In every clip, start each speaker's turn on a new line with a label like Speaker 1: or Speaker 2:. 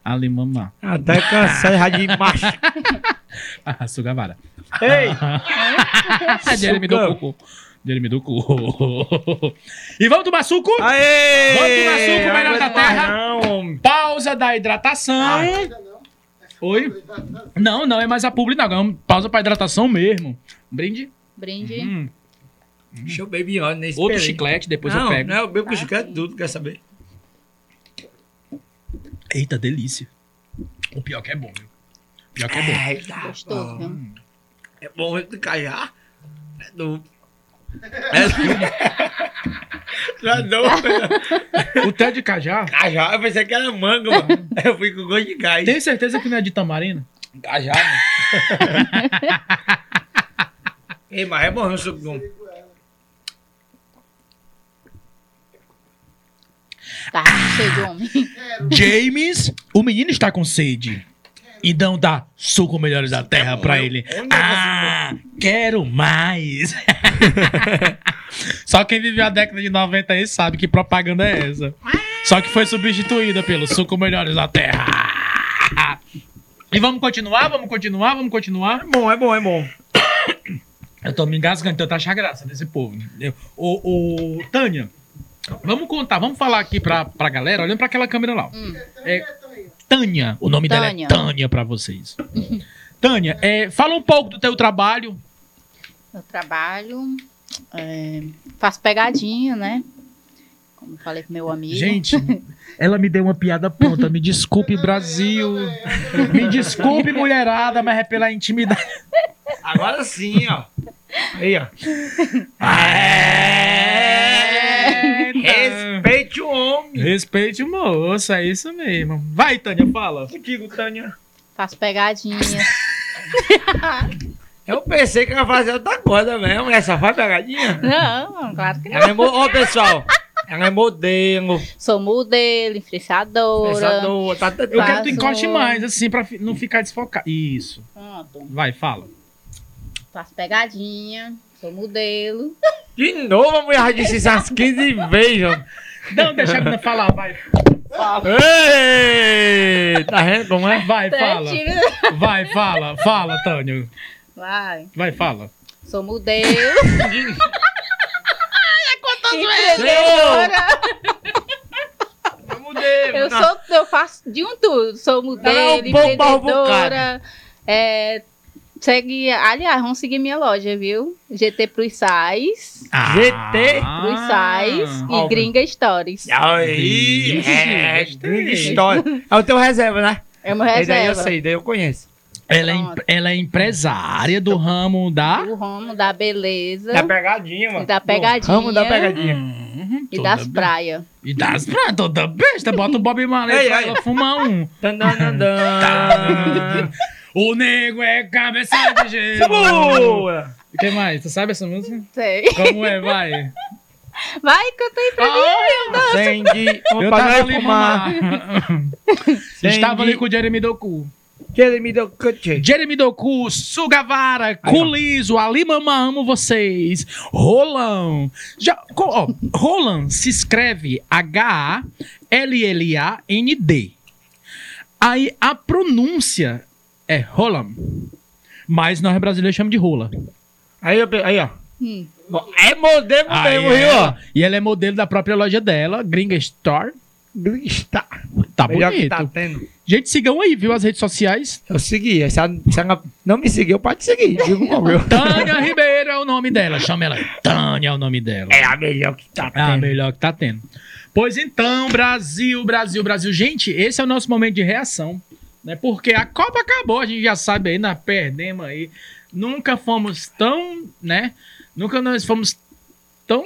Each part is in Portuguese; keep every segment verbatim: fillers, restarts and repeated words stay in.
Speaker 1: Alimamá.
Speaker 2: Até cansado já de macho.
Speaker 1: Ah, Sugavara.
Speaker 2: Ei!
Speaker 1: Jeremy do cu. Jeremy do cu. E vamos tomar suco?
Speaker 2: Aê!
Speaker 1: Vamos tomar suco, melhor da terra.
Speaker 2: Não, homem.
Speaker 1: Pausa da hidratação.
Speaker 2: Ah.
Speaker 1: Oi? Não, não é mais a publi, não. É uma pausa pra hidratação mesmo. Um brinde.
Speaker 3: Brinde.
Speaker 1: Hum.
Speaker 2: Deixa eu beber ó, nesse
Speaker 1: Outro
Speaker 2: peraí.
Speaker 1: chiclete, depois
Speaker 2: não,
Speaker 1: eu pego.
Speaker 2: Não, eu bebo com chiclete tudo, quer saber?
Speaker 1: Eita, delícia. O pior que é bom, viu? O pior que é bom.
Speaker 2: É, tá
Speaker 3: Gostoso,
Speaker 2: bom.
Speaker 3: viu?
Speaker 2: É bom de caiar. É do... É do... É do...
Speaker 1: O té de cajá,
Speaker 2: Cajá, eu pensei que era manga, mano. Eu fui com gosto de gás.
Speaker 1: tem certeza que não é de tamarina?
Speaker 2: Cajá, mano. Ei, mas é bom o suco bom.
Speaker 3: Tá com sede, homem.
Speaker 1: James, o menino está com sede. Então dá suco melhores da terra pra ele.
Speaker 2: Onde é
Speaker 1: Ah, quero mais. Só quem viveu a década de noventa aí sabe que propaganda é essa. Só que foi substituída pelo suco melhores da terra. E vamos continuar, vamos continuar, vamos continuar.
Speaker 2: É bom, é bom, é bom.
Speaker 1: Eu tô me engasgando, tenta achar graça desse povo. Eu- Ô, ô, Tânia, vamos contar, vamos falar aqui pra, pra galera, olhando pra aquela câmera lá. ó.
Speaker 3: Hum.
Speaker 1: É, Tânia, o nome dela é
Speaker 3: Tânia.
Speaker 1: Tânia pra vocês. Tânia, é, fala um pouco do teu trabalho.
Speaker 3: Eu trabalho, é, faço pegadinha, né? Como eu falei com meu amigo.
Speaker 1: Gente, ela me deu uma piada pronta. Me desculpe, Brasil. Me desculpe, mulherada, mas é pela intimidade.
Speaker 2: Agora sim, ó. Aí, ó.
Speaker 1: É,
Speaker 2: Respeite o homem.
Speaker 1: Respeite o moço, é isso mesmo. Vai, Tânia, fala.
Speaker 2: Contigo, Tânia.
Speaker 3: Faço pegadinhas.
Speaker 2: Eu pensei que ia fazer outra coisa mesmo. Essa faz pegadinha?
Speaker 3: Não, claro que não.
Speaker 2: Ela é mo... Ó, pessoal. Ela é modelo.
Speaker 3: Sou modelo, influenciadora.
Speaker 2: Pensador, tá, tá,
Speaker 1: Eu quero que tu
Speaker 3: Faço-
Speaker 1: encoste mais, assim, pra fi- não ficar desfocado. Isso.
Speaker 3: Pronto.
Speaker 1: Vai, fala.
Speaker 3: Faço pegadinha, sou modelo.
Speaker 2: De novo, a mulher já disse isso umas quinze vezes, ó.
Speaker 1: Não, deixa a menina falar, vai.
Speaker 2: Ei! Tá vendo como é?
Speaker 1: Vai, fala. Vai, fala. Fala, Tânia.
Speaker 3: Vai.
Speaker 1: Vai, fala.
Speaker 3: Sou modelo. Empreendedora.
Speaker 2: Eu mudei,
Speaker 3: Eu,
Speaker 2: mano.
Speaker 3: sou, eu faço de um tudo. Sou modelo,
Speaker 2: Ela é um pouco
Speaker 3: empreendedora. É, segue, aliás, vamos seguir minha loja, viu? G T Plus Size.
Speaker 2: G T
Speaker 3: Plus Size
Speaker 2: ó,
Speaker 3: e Gringa Stories.
Speaker 2: Aí,
Speaker 1: Vixe,
Speaker 2: é,
Speaker 1: gostei.
Speaker 2: gringa história. É o teu reserva, né?
Speaker 3: É uma
Speaker 2: Esse daí eu
Speaker 3: reserva.
Speaker 2: sei, daí eu conheço.
Speaker 1: Ela é, em- ela é empresária do ramo da...
Speaker 3: Do ramo da beleza
Speaker 2: Da pegadinha, mano.
Speaker 3: E da pegadinha.
Speaker 2: Vamos da pegadinha.
Speaker 1: Uhum,
Speaker 3: e
Speaker 1: toda
Speaker 3: das
Speaker 1: be-
Speaker 3: praias.
Speaker 1: E das praias, toda besta. Bota o Bob Marley
Speaker 2: Ei,
Speaker 1: pra
Speaker 2: ei.
Speaker 1: ela fumar um.
Speaker 2: Dan, dan, dan, dan.
Speaker 1: Tá. O nego é cabeça de gelo.
Speaker 2: Boa!
Speaker 1: O que mais? Tu sabe essa música?
Speaker 3: Sei.
Speaker 1: Como é? Vai.
Speaker 3: Vai, canta aí pra mim.
Speaker 2: Acende.
Speaker 1: Eu
Speaker 2: Opa,
Speaker 1: tava
Speaker 2: vai
Speaker 1: ali,
Speaker 2: fumar.
Speaker 1: mamar. Estava ali com o Jeremy Doku.
Speaker 2: Que ele me deu cut.
Speaker 1: Jeremy Doku, Sugavara, Culiso, Ali Mamá, amo vocês. Roland. Já, co- ó, Roland se escreve H A L L A N D. Aí a pronúncia é Roland. Mas nós brasileiros chamamos de Rola.
Speaker 2: Aí, eu pe- aí, ó.
Speaker 3: Hum.
Speaker 2: Bom, é modelo
Speaker 1: Aí
Speaker 2: mesmo, viu, ó?
Speaker 1: ela- e ela é modelo da própria loja dela, Gringa Store.
Speaker 2: Está.
Speaker 1: Tá
Speaker 2: Melhor
Speaker 1: bonito.
Speaker 2: que tá tendo.
Speaker 1: Gente, sigam aí, viu? As redes sociais.
Speaker 2: Eu segui. Se ela, se ela não me seguiu, pode seguir. Digo não, viu?
Speaker 1: Tânia Ribeiro é o nome dela. Chama ela. Tânia é o nome dela.
Speaker 2: É a melhor que tá
Speaker 1: É a
Speaker 2: tendo.
Speaker 1: melhor que tá tendo. Pois então, Brasil, Brasil, Brasil. Gente, esse é o nosso momento de reação. Né? Porque a Copa acabou, a gente já sabe aí, nós perdemos aí. Nunca fomos tão, né? Nunca nós fomos tão...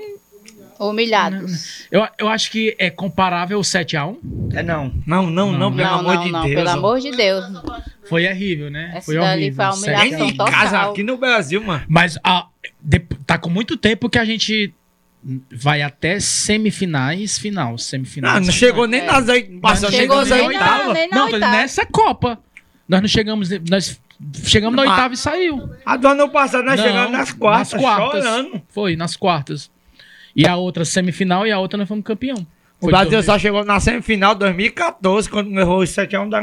Speaker 3: Humilhados.
Speaker 1: Eu, eu acho que é comparável ao sete a um.
Speaker 2: É não. Não, não, não, pelo
Speaker 3: Não,
Speaker 2: amor
Speaker 3: não,
Speaker 2: de
Speaker 3: não.
Speaker 2: Deus.
Speaker 3: Pelo
Speaker 2: ó.
Speaker 3: amor de Deus.
Speaker 1: Foi horrível, né?
Speaker 3: Essa
Speaker 1: Foi
Speaker 3: dali
Speaker 1: horrível.
Speaker 3: foi a
Speaker 1: sete
Speaker 3: humilhação
Speaker 1: a um.
Speaker 2: Nem em casa,
Speaker 3: total.
Speaker 2: aqui no Brasil, mano.
Speaker 1: Mas ah, de- tá com muito tempo que a gente vai até semifinais, final, semifinais.
Speaker 2: Não, não chegou nem
Speaker 3: É.
Speaker 2: nas oito. Passou nem
Speaker 3: chegou
Speaker 2: nas
Speaker 3: nem na-
Speaker 2: oitavas.
Speaker 3: nem na
Speaker 1: Não, tô
Speaker 3: oitava.
Speaker 1: nessa Copa. Nós não chegamos, nós chegamos na
Speaker 2: Mas-
Speaker 1: oitava e saiu.
Speaker 2: A do ano passado nós
Speaker 1: Não,
Speaker 2: chegamos nas quartas,
Speaker 1: nas quartas.
Speaker 2: chorando.
Speaker 1: Foi, nas quartas. E a outra semifinal e a outra nós fomos campeão.
Speaker 2: O
Speaker 1: Foi
Speaker 2: Brasil
Speaker 1: dois mil.
Speaker 2: só chegou na semifinal dois mil e quatorze, quando errou os sete a um da